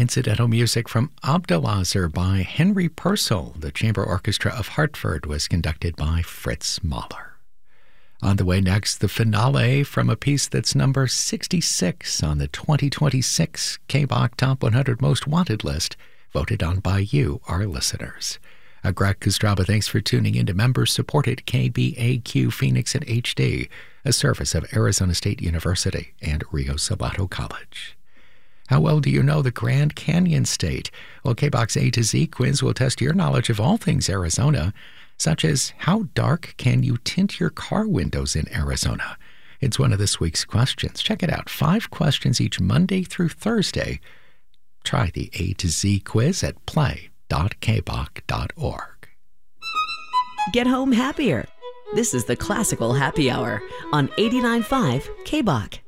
Incidental music from Abdelazar by Henry Purcell. The Chamber Orchestra of Hartford was conducted by Fritz Mahler. On the way next, the finale from a piece that's number 66 on the 2026 KBOK Top 100 Most Wanted list, voted on by you, our listeners. Greg Kostraba, thanks for tuning in to member-supported KBAQ Phoenix and HD, a service of Arizona State University and Rio Salado College. How well do you know the Grand Canyon State? Well, KBOK's A to Z quiz will test your knowledge of all things Arizona, such as how dark can you tint your car windows in Arizona? It's one of this week's questions. Check it out. 5 questions each Monday through Thursday. Try the A to Z quiz at play.kbok.org. Get home happier. This is the Classical Happy Hour on 89.5 KBOK.